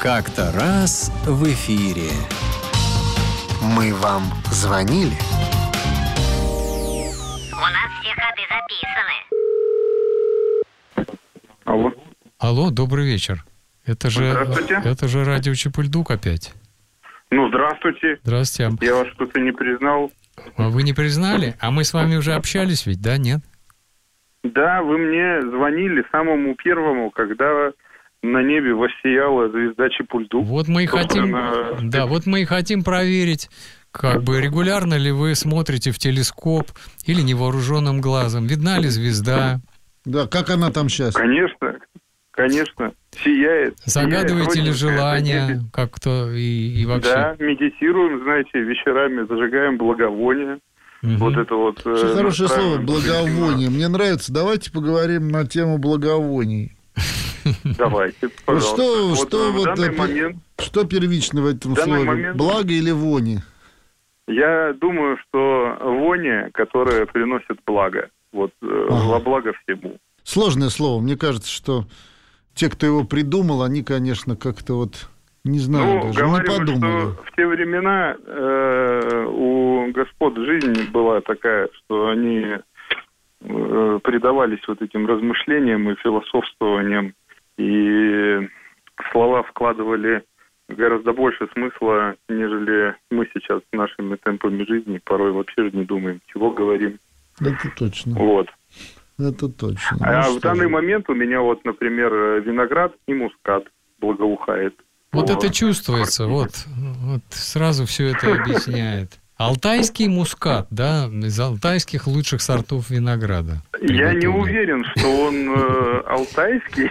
Как-то раз в эфире. Мы вам звонили? У нас все ходы записаны. Алло. Алло, добрый вечер. Здравствуйте. Это же радио Чепульдук опять. Ну, здравствуйте. Здравствуйте. Я вас что-то не признал. А вы не признали? А мы с вами уже общались ведь, да, нет? Да, вы мне звонили самому первому, когда на небе воссияла звезда Чепульдук. Вот мы и хотим, да, вот мы и хотим проверить, как бы регулярно ли вы смотрите в телескоп или невооруженным глазом. Видна ли звезда? Да, как она там сейчас? Конечно, сияет. Загадываете ли сияет, желания как-то и вообще? Да, медитируем, знаете, вечерами зажигаем благовоние. Вот это вот... Очень хорошее слово «благовоние». Мне нравится. Давайте поговорим на тему благовоний. Давайте, пожалуйста. Что первично в этом слове? Благо или вони? Я думаю, что вони, которые приносят благо. Вот во благо всему. Сложное слово. Мне кажется, что те, кто его придумал, они, конечно, как-то вот не знаю, даже не подумали. Что в те времена у господ жизнь была такая, что они предавались вот этим размышлениям и философствованиям, и слова вкладывали гораздо больше смысла, нежели мы сейчас с нашими темпами жизни порой вообще же не думаем, чего говорим. Это точно. Вот. Это точно. А в данный момент у меня вот, например, виноград и мускат благоухает. Вот это чувствуется, вот сразу все это объясняет. Алтайский мускат, да, из алтайских лучших сортов винограда. Я не уверен, что он алтайский,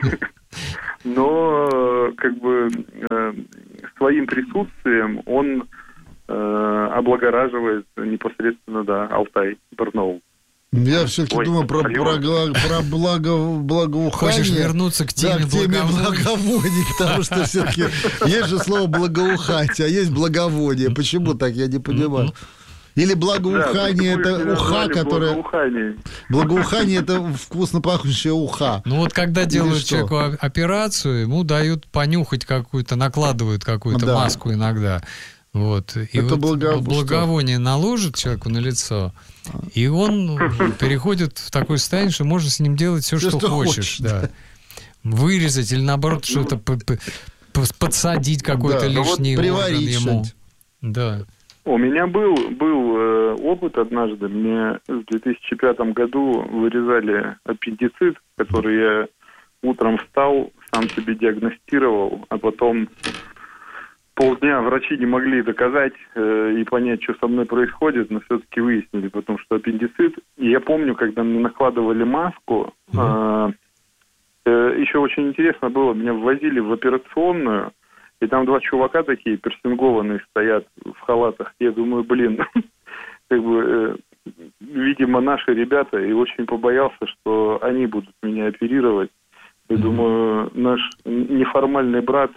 но как бы своим присутствием он облагораживает непосредственно, да, Алтай, Барнаул. Я все-таки думаю про благоухание. Хочешь вернуться к теме благовоний, потому что все-таки есть же слово благоухать, а есть благовоние. Почему так, я не понимаю. Или благоухание это уха, которое... Благоухание это вкусно пахнущая уха. Ну вот когда делают человеку операцию, ему дают понюхать какую-то, накладывают какую-то маску иногда. Вот. И это вот благовоние наложит человеку на лицо, и он переходит в такое состояние, что можно с ним делать все, что хочешь. Да. Вырезать или наоборот что-то подсадить, какой-то лишний орган ему. Да. У меня был опыт однажды. Мне в 2005 году вырезали аппендицит, который я утром встал, сам себе диагностировал, а потом полдня врачи не могли доказать и понять, что со мной происходит, но все-таки выяснили, потому что аппендицит. И я помню, когда мне накладывали маску, еще очень интересно было, меня ввозили в операционную, и там два чувака такие персингованные стоят в халатах. Я думаю, как бы, видимо, наши ребята, и очень побоялся, что они будут меня оперировать. Я думаю, наш неформальный брат...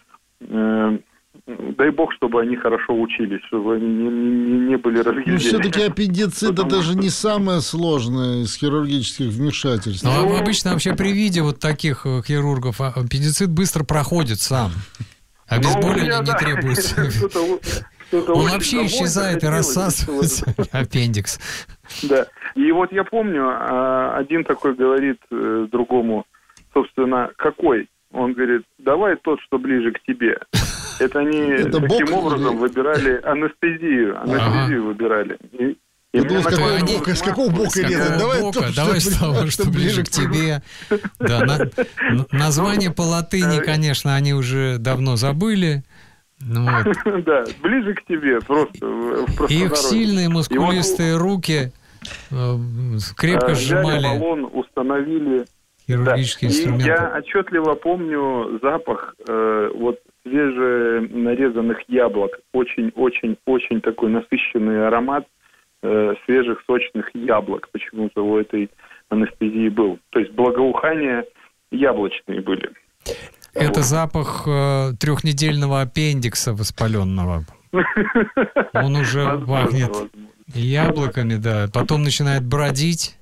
дай бог, чтобы они хорошо учились, чтобы они не были разъедены. Ну, все-таки аппендицит это же не самое сложное из хирургических вмешательств. Ну, обычно вообще при виде вот таких хирургов аппендицит быстро проходит сам. Обезболивание не требуется. Он вообще исчезает и рассасывается, аппендикс. Да. И вот я помню, один такой говорит другому, собственно, какой? Он говорит, давай тот, что ближе к тебе. Это они таким образом выбирали анестезию выбирали. Я думал, с какого бока резать? Давай с того, что ближе к тебе. Да, название по латыни, конечно, они уже давно забыли. Да, ближе к тебе, просто. Их сильные мускулистые руки крепко сжимали. Баллон установили. Хирургические инструменты. Я отчетливо помню запах вот свеженарезанных яблок. Очень-очень-очень такой насыщенный аромат свежих сочных яблок почему-то у этой анестезии был. То есть благоухания яблочные были. Это запах трехнедельного аппендикса воспаленного. Он уже пахнет яблоками, да. Потом начинает бродить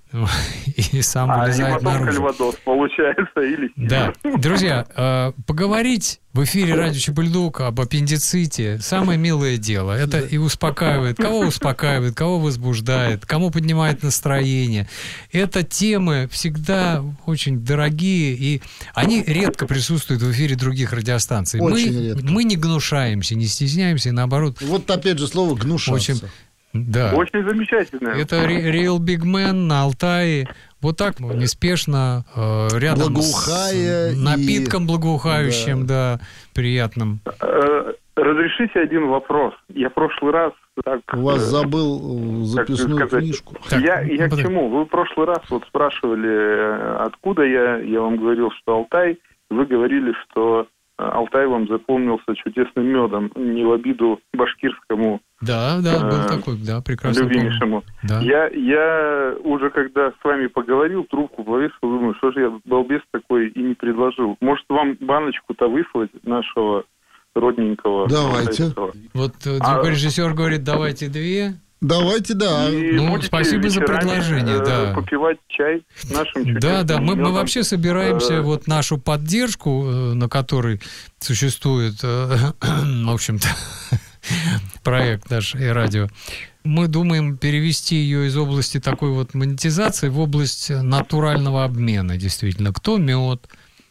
и сам вылезает наружу. Кальвадос получается, или... Да. Друзья, поговорить в эфире «Радио Чебульдук» об аппендиците – самое милое дело. Это и успокаивает, кого возбуждает, кому поднимает настроение. Это темы всегда очень дорогие, и они редко присутствуют в эфире других радиостанций. Мы не гнушаемся, не стесняемся, и наоборот... Вот опять же слово «гнушаться». Да. Очень замечательно. Это Real Big Man на Алтае. Вот так неспешно, рядом с напитком благоухающим, да, приятным. Разрешите один вопрос. Я в прошлый раз... У вас забыл записную книжку. Я к чему? Вы в прошлый раз вот спрашивали, откуда я вам говорил, что Алтай. Вы говорили, что Алтай вам запомнился чудесным медом, не в обиду башкирскому. Да, был такой, да, прекрасно. Любимейшему. Да. Я уже когда с вами поговорил, трубку повесил, думаю, что же я балбес такой и не предложил. Может, вам баночку-то выслать нашего родненького? Давайте. Вот звукорежиссер говорит, давайте 2. Давайте, да. Спасибо за предложение, да. Попивать чай с нашим чудесным Да, мы вообще собираемся вот нашу поддержку, на которой существует, в общем-то, проект наш и радио. Мы думаем перевести ее из области такой вот монетизации в область натурального обмена, действительно. Кто мед,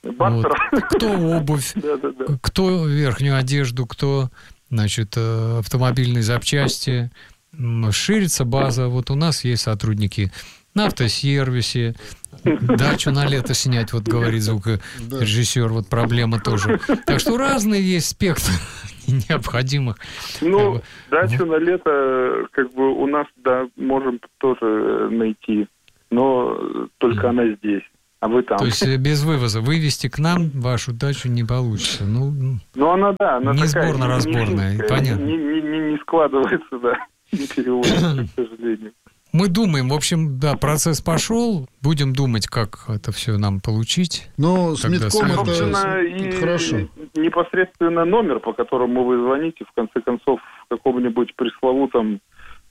кто обувь, кто верхнюю одежду, кто, значит, автомобильные запчасти. Ширится база. Вот у нас есть сотрудники на автосервисе. Дачу на лето снять, вот говорит звукорежиссер, вот проблема тоже. Так что разные есть спектры необходимых. Дачу на лето, у нас, да, можем тоже найти, но только она здесь. А вы там. То есть без вывоза. Вывести к нам вашу дачу не получится. Она, да, она не такая... сборно-разборная, понятно. Не складывается, да. Не переводится, к сожалению. Мы думаем, в общем, да, процесс пошел. Будем думать, как это все нам получить. Но с медком это хорошо. Непосредственно номер, по которому вы звоните, в конце концов, в каком-нибудь пресловутом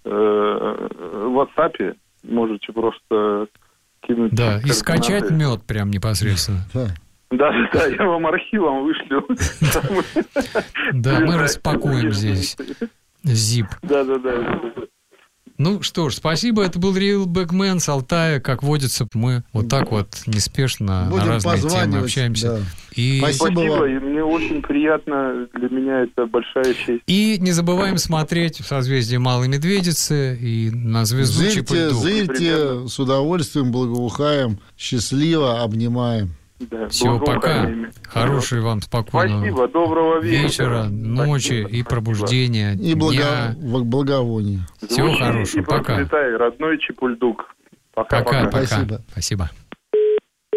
WhatsApp можете просто кинуть. Да, и скачать мед прям непосредственно. Да, я вам архивом вышлю. Да, мы распакуем здесь. Zip. Да. Ну что ж, спасибо. Это был Real Big Man с Алтая. Как водится, мы вот так вот неспешно будем на разные темы общаемся. Да. Спасибо. И мне очень приятно. Для меня это большая честь. И не забываем смотреть в созвездие Малой Медведицы и на звезду Чебульдук. Зырьте, с удовольствием, благоухаем, счастливо, обнимаем. Да, все, пока. Хорошего вам спокойного Спасибо, доброго вечера, ночи и пробуждения, и благовония. Всего хорошего, пока. Процветай, родной Чебульдук. Пока. Спасибо.